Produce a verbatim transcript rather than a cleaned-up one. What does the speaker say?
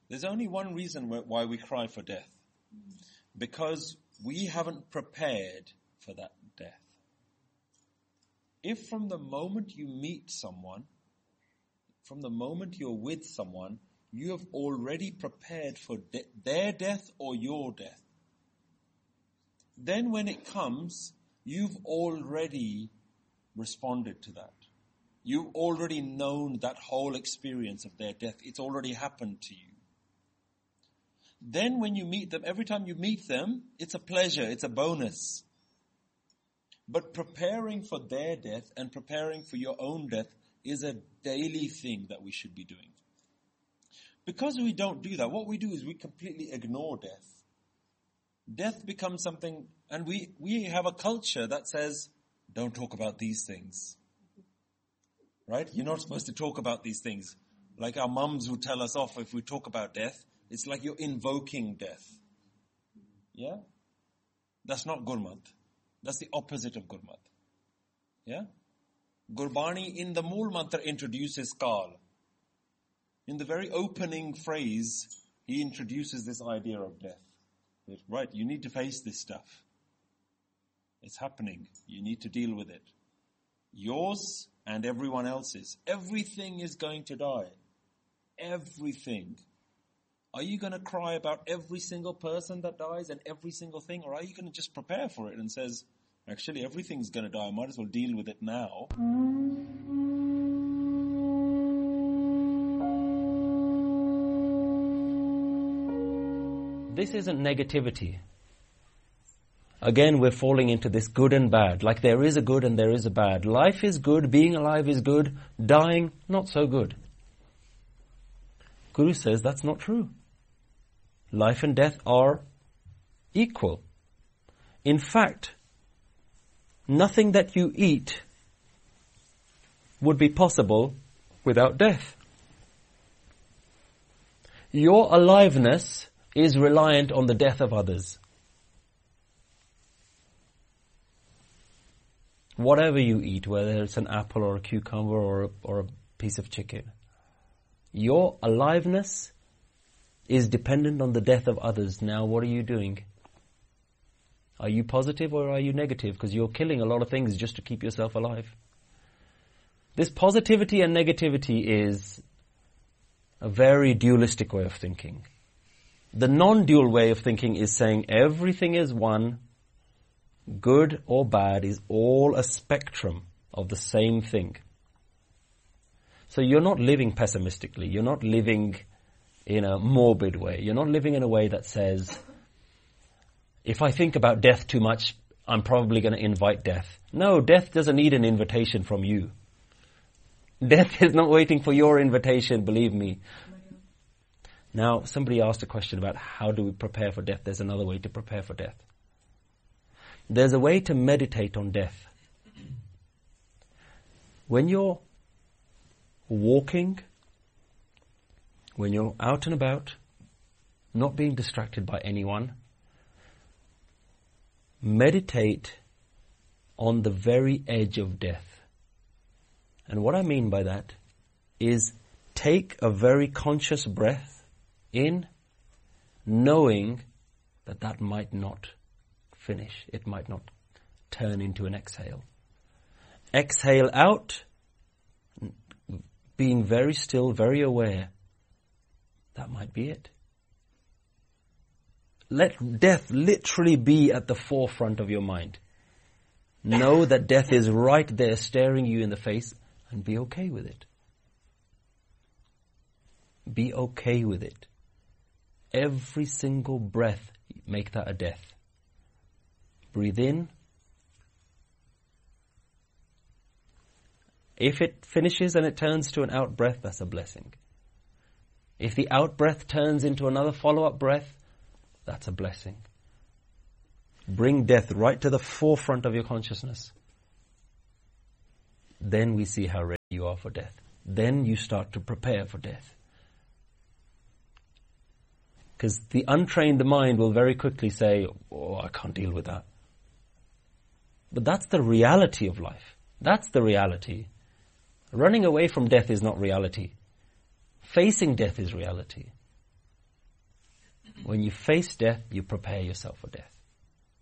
There's only one reason why we cry for death. Because we haven't prepared for that death. If from the moment you meet someone, from the moment you're with someone, you have already prepared for de- their death or your death, then when it comes, you've already responded to that. You've already known that whole experience of their death. It's already happened to you. Then when you meet them, every time you meet them, it's a pleasure, it's a bonus. But preparing for their death and preparing for your own death is a daily thing that we should be doing. Because we don't do that, what we do is we completely ignore death. Death becomes something, and we, we have a culture that says, don't talk about these things. Right? You're not supposed to talk about these things. Like our mums would tell us off if we talk about death. It's like you're invoking death. Yeah? That's not Gurmat. That's the opposite of Gurmat. Yeah? Gurbani in the Mool Mantra introduces Kal. In the very opening phrase, he introduces this idea of death. Right, you need to face this stuff. It's happening. You need to deal with it. Yours and everyone else's. Everything is going to die. Everything. Are you going to cry about every single person that dies and every single thing? Or are you going to just prepare for it and says, actually everything's going to die. I might as well deal with it now. This isn't negativity. Again, we're falling into this good and bad. Like there is a good and there is a bad. Life is good, being alive is good, dying, not so good. Guru says that's not true. Life and death are equal. In fact, nothing that you eat would be possible without death. Your aliveness is reliant on the death of others. Whatever you eat, whether it's an apple or a cucumber or a, or a piece of chicken, your aliveness is dependent on the death of others. Now, what are you doing? Are you positive or are you negative? Because you're killing a lot of things just to keep yourself alive. This positivity and negativity is a very dualistic way of thinking. The non-dual way of thinking is saying everything is one, good or bad is all a spectrum of the same thing. So you're not living pessimistically, you're not living in a morbid way, you're not living in a way that says, if I think about death too much, I'm probably going to invite death. No, death doesn't need an invitation from you. Death is not waiting for your invitation, believe me. Now, somebody asked a question about how do we prepare for death. There's another way to prepare for death. There's a way to meditate on death. When you're walking, when you're out and about, not being distracted by anyone, meditate on the very edge of death. And what I mean by that is take a very conscious breath in, knowing that that might not finish. It might not turn into an exhale. Exhale out, being very still, very aware. That might be it. Let death literally be at the forefront of your mind. Know that death is right there staring you in the face and be okay with it. Be okay with it. Every single breath, make that a death. Breathe in. If it finishes and it turns to an out breath, that's a blessing. If the out breath turns into another follow-up breath, that's a blessing. Bring death right to the forefront of your consciousness. Then we see how ready you are for death. Then you start to prepare for death. Because the untrained mind will very quickly say, oh, I can't deal with that. But that's the reality of life. That's the reality. Running away from death is not reality. Facing death is reality. When you face death, you prepare yourself for death.